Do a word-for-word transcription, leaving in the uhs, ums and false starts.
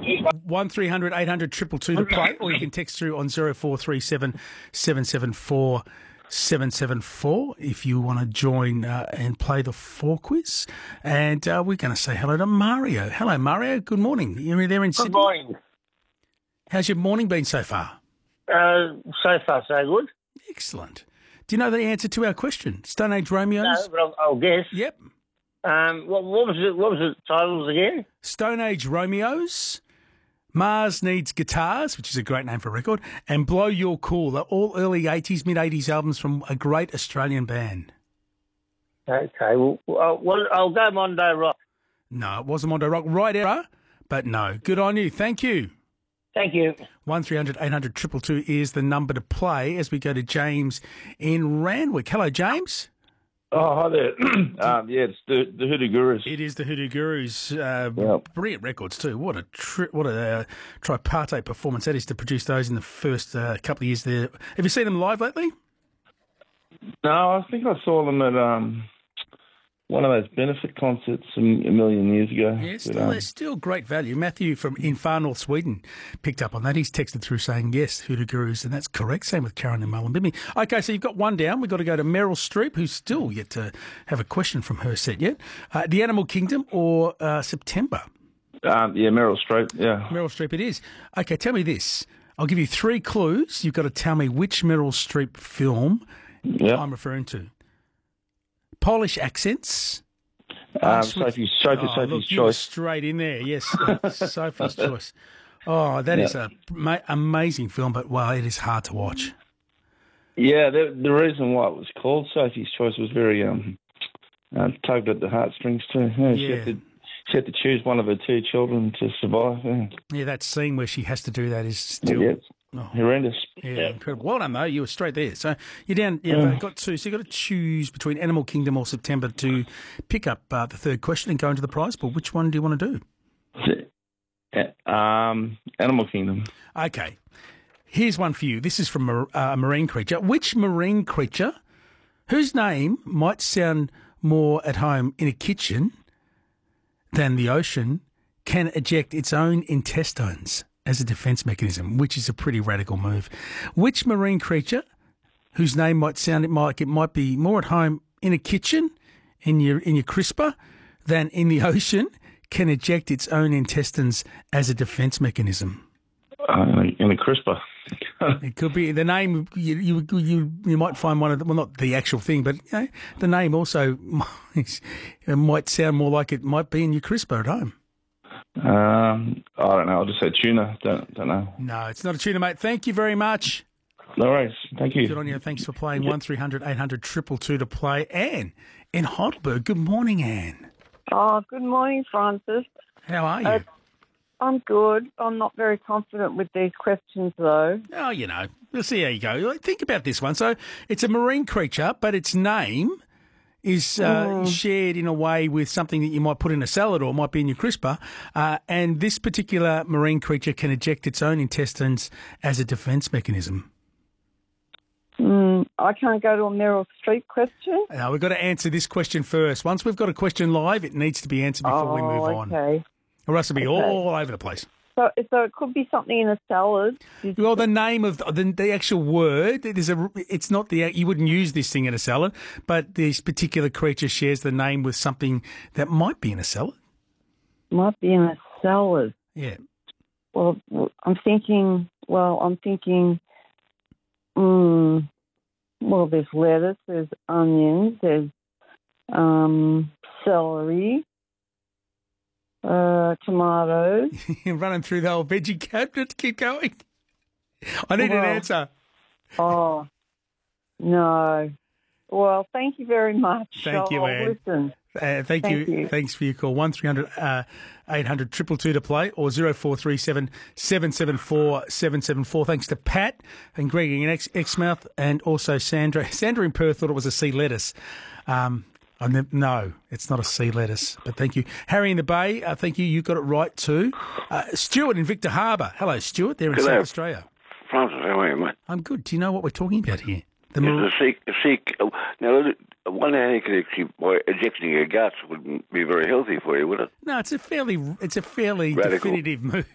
one three hundred eight hundred two two two to play, or you can text through on zero four three seven seven seven four seven seven four if you want to join uh, and play the four quiz. And uh, we're going to say hello to Mario. Hello, Mario. Good morning. You're there in Sydney? Good morning. How's your morning been so far? Uh, so far, so good. Excellent. Do you know the answer to our question? Stone Age Romeos? No, but I'll, I'll guess. Yep. Um, what, what was it? What was the titles again? Stone Age Romeos, Mars Needs Guitars, which is a great name for a record, and Blow Your Cool. They're all early eighties, mid-eighties albums from a great Australian band. Okay, well, I'll, well, I'll go Mondo Rock. No, it wasn't Mondo Rock. Right error, but no. Good on you. Thank you. Thank you. one three hundred eight hundred two two two is the number to play as we go to James in Randwick. Hello, James. Oh, hi there. um, yeah, it's the, the Hoodoo Gurus. It is the Hoodoo Gurus. Uh, Yep. Brilliant records too. What a tri- what a uh, tripartite performance that is to produce those in the first uh, couple of years there. Have you seen them live lately? No, I think I saw them at um, one of those benefit concerts a, a million years ago. Yeah, But, still, um, they're still great value. Matthew from in far north Sweden picked up on that. He's texted through saying, yes, Hoodoo Gurus, and that's correct. Same with Karen and Mullumbimby. Okay, so you've got one down. We've got to go to Meryl Streep, who's still yet to have a question from her set yet. Uh, the Animal Kingdom or uh, September? um, yeah, Meryl Streep, yeah. Meryl Streep it is. Okay, tell me this. I'll give you three clues. You've got to tell me which Meryl Streep film Yeah. I'm referring to. Polish accents. Um, Swiss- Sophie's, Sophie, Oh, Sophie's look, you were Choice. straight in there. Yes, Sophie's Choice. Oh, that is a ma- amazing film, but wow, it is hard to watch. Yeah, the, the reason why it was called Sophie's Choice was very um, uh, tugged at the heartstrings too. Yeah, She, Yeah. had to, she had to choose one of her two children to survive. Yeah, Yeah, that scene where she has to do that is still yeah, it's oh, horrendous. yeah, incredible. Well done though, you were straight there. So you're down. You've uh, got two. So you've got to choose between Animal Kingdom or September to pick up uh, the third question and go into the prize pool. Which one do you want to do? Um, Animal Kingdom. Okay. Here's one for you. This is from a, uh, a marine creature. Which marine creature whose name might sound more at home in a kitchen than the ocean can eject its own intestines as a defence mechanism, which is a pretty radical move? Which marine creature whose name might sound it might it might be more at home in a kitchen in your in your crisper than in the ocean can eject its own intestines as a defence mechanism? Uh, in a crisper. It could be the name. You you you, you might find one of the, well, not the actual thing, but you know, the name also might, it might sound more like it might be in your crisper at home. Um, I don't know. I'll just say tuna. Don't don't know. No, it's not a tuna, mate. Thank you very much. No worries. Thank you. Good on you. Thanks for playing. One three hundred eight hundred triple two to play. Anne in Heidelberg. Good morning, Anne. Oh, good morning, Francis. How are you? Uh, I'm good. I'm not very confident with these questions, though. Oh, you know, we'll see how you go. Think about this one. So it's a marine creature, but its name is uh, Mm. shared in a way with something that you might put in a salad or might be in your crisper. Uh, and this particular marine creature can eject its own intestines as a defence mechanism. Mm, I can't go to a Meryl Streep question. Now, we've got to answer this question first. Once we've got a question live, it needs to be answered before oh, we move on. okay. Or else it'll be Okay. all over the place. So, so it could be something in a salad. Did- Well, the name of the, the actual word, there's a, it's not the, you wouldn't use this thing in a salad, but this particular creature shares the name with something that might be in a salad. Might be in a salad. Yeah. Well, I'm thinking. Well, I'm thinking. Mm, well, there's lettuce, there's onions, there's um, celery, uh, tomatoes. You're running through the whole veggie cabinet. Keep going. I need Well, an answer. Oh, no. Well, thank you very much. Thank you, I'll Anne. listen. Uh, thank, Thank you. you. Thanks for your call. one three hundred eight hundred two two two to play or zero four three seven seven seven four seven seven four. Thanks to Pat and Greg in Ex- Exmouth and also Sandra. Sandra in Perth thought it was a sea lettuce. Um, I ne- no, it's not a sea lettuce, but thank you. Harry in the Bay, uh, thank you. You got it right too. Uh, Stuart in Victor Harbour. Hello, Stuart. They're in Hello. South Australia. Francis, how are you, mate? I'm good. Do you know what we're talking about here? The It's mar- a seek, a seek. oh, Now, one hand you can actually, by ejecting your guts wouldn't be very healthy for you, would it? No, it's a fairly it's a fairly Radical. definitive move.